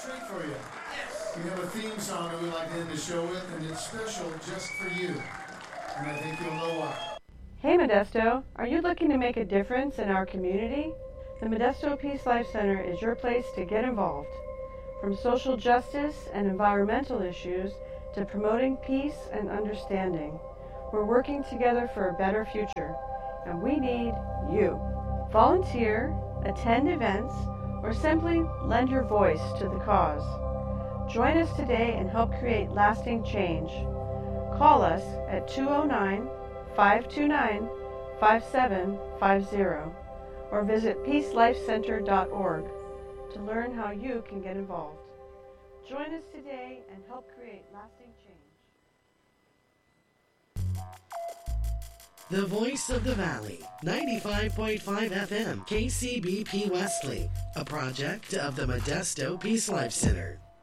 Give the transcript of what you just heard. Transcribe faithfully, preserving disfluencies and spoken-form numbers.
treat for you. Yes. We have a theme song that we like to end the show with, and it's special just for you. And I think you'll know why. Hey Modesto, are you looking to make a difference in our community? The Modesto Peace Life Center is your place to get involved. From social justice and environmental issues to promoting peace and understanding, we're working together for a better future, and we need you. Volunteer, attend events, or simply lend your voice to the cause. Join us today and help create lasting change. Call us at two oh nine, five two nine, five seven five zero or visit peace life center dot org to learn how you can get involved. Join us today and help create lasting change. The Voice of the Valley, ninety-five point five F M, K C B P Wesley, a project of the Modesto Peace Life Center.